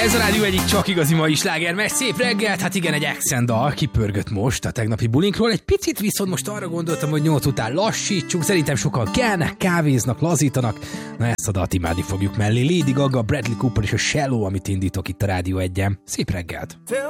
Ez a rádió egyik csak igazi mai sláger, mert szép reggelt, hát igen, egy accent dal kipörgött most a tegnapi bulinkról. Egy picit viszont most arra gondoltam, hogy 8 után lassítsuk, szerintem sokan kelnek, kávéznak, lazítanak. Na ezt a dalt imádni fogjuk mellé. Lady Gaga, Bradley Cooper és a Shallow, amit indítok itt a Rádió 1-en. Szép reggelt!